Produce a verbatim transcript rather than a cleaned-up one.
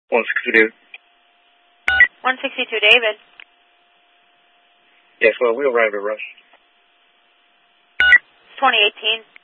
one sixty-two. one sixty-two, David. Yes, well, we'll arrive at Rush. twenty eighteen.